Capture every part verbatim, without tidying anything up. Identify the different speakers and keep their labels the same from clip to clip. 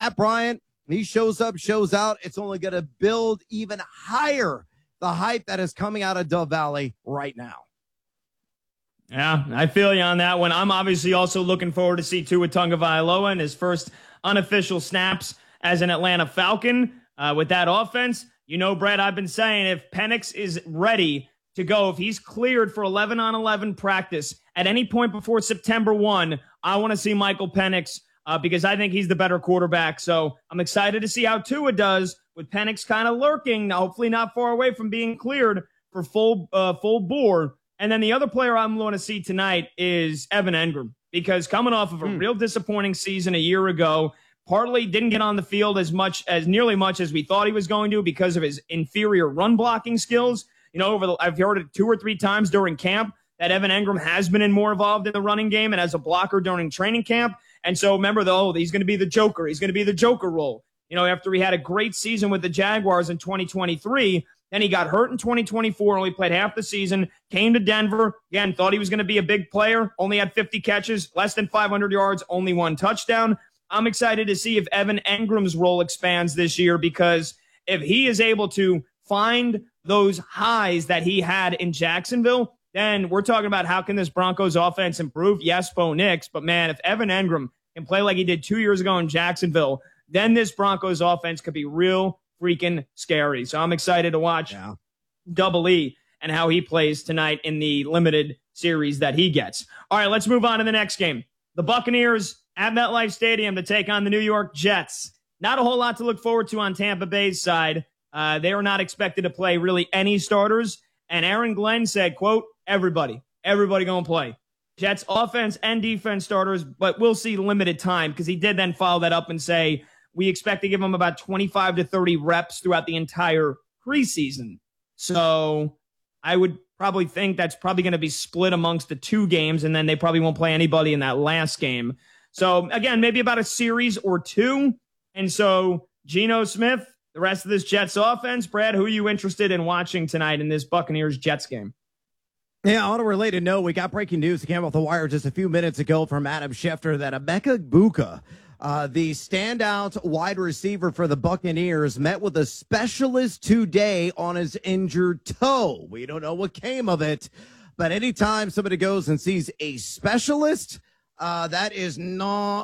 Speaker 1: Matt Bryant, he shows up, shows out. It's only going to build even higher the hype that is coming out of Dove Valley right now.
Speaker 2: Yeah, I feel you on that one. I'm obviously also looking forward to see Tua Tagovailoa in his first unofficial snaps as an Atlanta Falcon uh, with that offense. You know, Brett, I've been saying if Penix is ready to go, if he's cleared for eleven on eleven practice at any point before September first, I want to see Michael Penix uh, because I think he's the better quarterback. So I'm excited to see how Tua does with Penix kind of lurking, hopefully not far away from being cleared for full uh, full bore. And then the other player I'm going to see tonight is Evan Engram, because coming off of a mm. real disappointing season a year ago, partly didn't get on the field as much as nearly much as we thought he was going to because of his inferior run blocking skills. You know, over the, I've heard it two or three times during camp that Evan Engram has been in more involved in the running game and as a blocker during training camp. And so remember, though, he's going to be the Joker. He's going to be the Joker role. You know, after he had a great season with the Jaguars in twenty twenty-three, then he got hurt in twenty twenty-four, only played half the season, came to Denver, again, thought he was going to be a big player, only had fifty catches, less than five hundred yards, only one touchdown. I'm excited to see if Evan Engram's role expands this year, because if he is able to find those highs that he had in Jacksonville, then we're talking about how can this Broncos offense improve? Yes, Bo Nix, but man, if Evan Engram can play like he did two years ago in Jacksonville, then this Broncos offense could be real freaking scary. So I'm excited to watch yeah. Double E and how he plays tonight in the limited series that he gets. All right, let's move on to the next game. The Buccaneers at MetLife Stadium to take on the New York Jets. Not a whole lot to look forward to on Tampa Bay's side. Uh, they are not expected to play really any starters. And Aaron Glenn said, quote, everybody, everybody going to play. Jets offense and defense starters, but we'll see limited time, because he did then follow that up and say, we expect to give them about twenty-five to thirty reps throughout the entire preseason. So I would probably think that's probably going to be split amongst the two games, and then they probably won't play anybody in that last game. So, again, maybe about a series or two. And so, Geno Smith, the rest of this Jets offense, Brad, who are you interested in watching tonight in this Buccaneers-Jets game?
Speaker 1: Yeah, on a related note, we got breaking news that came off the wire just a few minutes ago from Adam Schefter that Emeka Egbuka, Uh, the standout wide receiver for the Buccaneers, met with a specialist today on his injured toe. We don't know what came of it, but anytime somebody goes and sees a specialist, uh, that is no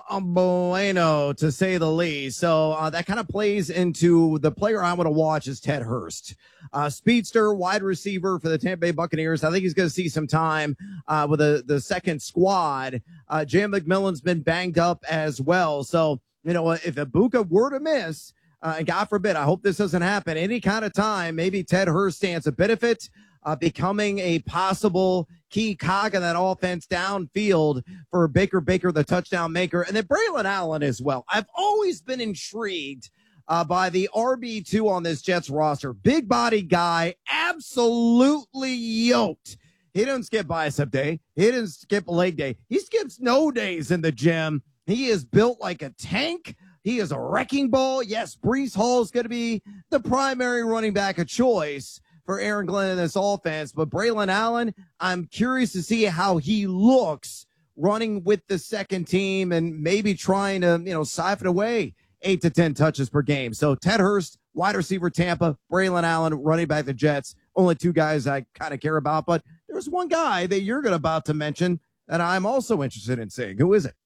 Speaker 1: bueno, to say the least. So uh, that kind of plays into the player I want to watch is Ted Hurst. Uh, speedster, wide receiver for the Tampa Bay Buccaneers. I think he's going to see some time uh, with the, the second squad. Uh, Jay McMillan's been banged up as well. So, you know, if Egbuka were to miss, uh, and God forbid, I hope this doesn't happen, any kind of time, maybe Ted Hurst stands a benefit, uh, becoming a possible key cog in that offense downfield for Baker Baker, the touchdown maker, and then Braylon Allen as well. I've always been intrigued Uh, by the R B two on this Jets roster. Big body guy, absolutely yoked. He doesn't skip bicep day. He doesn't skip leg day. He skips no days in the gym. He is built like a tank. He is a wrecking ball. Yes, Breece Hall is going to be the primary running back of choice for Aaron Glenn in this offense. But Braylon Allen, I'm curious to see how he looks running with the second team and maybe trying to, you know, siphon away eight to ten touches per game. So Ted Hurst, wide receiver Tampa, Braylon Allen, running back the Jets. Only two guys I kind of care about, but there's one guy that you're gonna about to mention that I'm also interested in seeing. Who is it?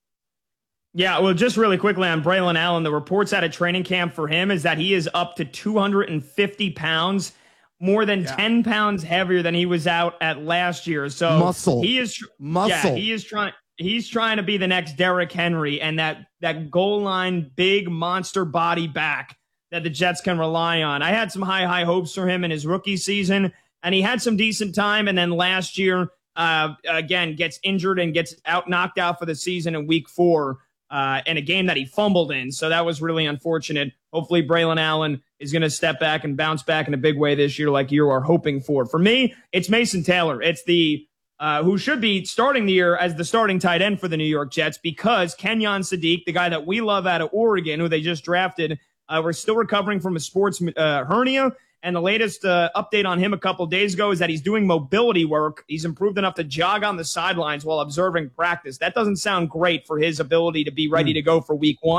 Speaker 2: Yeah, well, just really quickly on Braylon Allen, the reports out of training camp for him is that he is up to two hundred fifty pounds, more than yeah. ten pounds heavier than he was out at last year. So
Speaker 1: muscle,
Speaker 2: he is
Speaker 1: muscle.
Speaker 2: Yeah, he is trying. He's trying to be the next Derrick Henry and that that goal line big monster body back that the Jets can rely on. I had some high, high hopes for him in his rookie season, and he had some decent time. And then last year, uh, again, gets injured and gets out knocked out for the season in week four uh, in a game that he fumbled in. So that was really unfortunate. Hopefully Braylon Allen is going to step back and bounce back in a big way this year like you are hoping for. For me, it's Mason Taylor. It's the Uh, who should be starting the year as the starting tight end for the New York Jets, because Kenyon Sadiq, the guy that we love out of Oregon, who they just drafted, uh, we're still recovering from a sports uh, hernia. And the latest uh, update on him a couple days ago is that he's doing mobility work. He's improved enough to jog on the sidelines while observing practice. That doesn't sound great for his ability to be ready mm. to go for week one.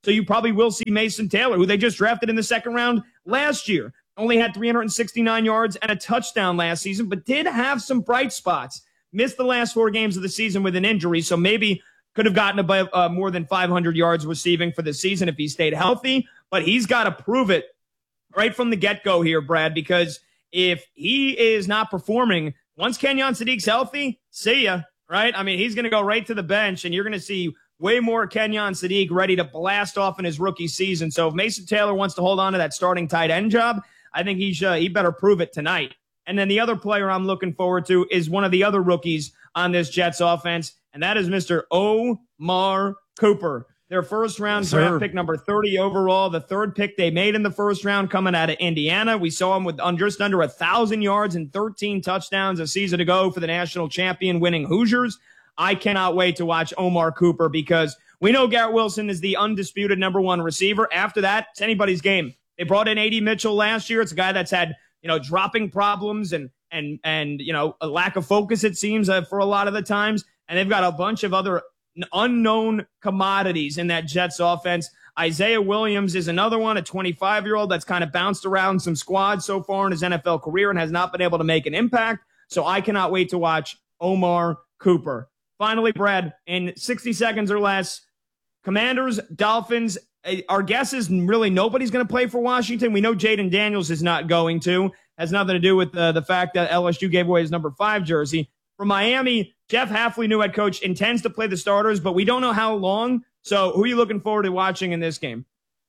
Speaker 2: So you probably will see Mason Taylor, who they just drafted in the second round last year. Only had three hundred sixty-nine yards and a touchdown last season, but did have some bright spots. Missed the last four games of the season with an injury, so maybe could have gotten above uh, more than five hundred yards receiving for the season if he stayed healthy. But he's got to prove it right from the get-go here, Brad, because if he is not performing, once Kenyon Sadiq's healthy, see ya, right? I mean, he's going to go right to the bench, and you're going to see way more Kenyon Sadiq ready to blast off in his rookie season. So if Mason Taylor wants to hold on to that starting tight end job, I think he should, he better prove it tonight. And then the other player I'm looking forward to is one of the other rookies on this Jets offense, and that is Mister Omar Cooper. Their first round
Speaker 1: yes,
Speaker 2: draft
Speaker 1: sir.
Speaker 2: pick, number thirty overall, the third pick they made in the first round coming out of Indiana. We saw him with just under one thousand yards and thirteen touchdowns a season ago for the national champion winning Hoosiers. I cannot wait to watch Omar Cooper because we know Garrett Wilson is the undisputed number one receiver. After that, it's anybody's game. They brought in A D Mitchell last year. It's a guy that's had, you know, dropping problems and, and, and, you know, a lack of focus, it seems, uh, for a lot of the times. And they've got a bunch of other unknown commodities in that Jets offense. Isaiah Williams is another one, a twenty-five-year-old that's kind of bounced around some squads so far in his N F L career and has not been able to make an impact. So I cannot wait to watch Omar Cooper. Finally, Brad, in sixty seconds or less, Commanders, Dolphins. Our guess is really nobody's going to play for Washington. We know Jaden Daniels is not going to. Has nothing to do with uh, the fact that L S U gave away his number five jersey. For Miami, Jeff Hafley, new head coach, intends to play the starters, but we don't know how long. So who are you looking forward to watching in this game?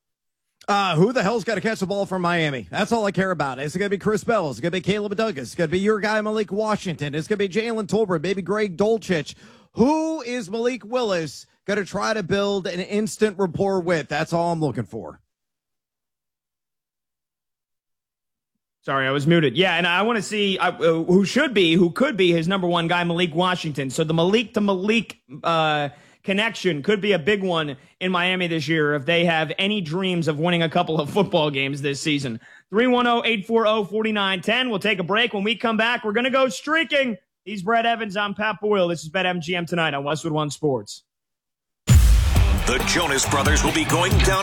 Speaker 1: Uh, who the hell's got to catch the ball from Miami? That's all I care about. Is it going to be Chris Bell? Is it going to be Caleb Douglas? Is it going to be your guy, Malik Washington? Is it going to be Jalen Tolbert? Maybe Greg Dulcich? Who is Malik Willis going to try to build an instant rapport with? That's all I'm looking for.
Speaker 2: Sorry, I was muted. Yeah, and I want to see uh, who should be, who could be his number one guy, Malik Washington. So the Malik to Malik uh, connection could be a big one in Miami this year if they have any dreams of winning a couple of football games this season. three one zero, eight four zero, four nine one zero. We'll take a break. When we come back, we're going to go streaking. He's Brett Evans. I'm Pat Boyle. This is BetMGM tonight on Westwood One Sports.
Speaker 3: The Jonas Brothers will be going down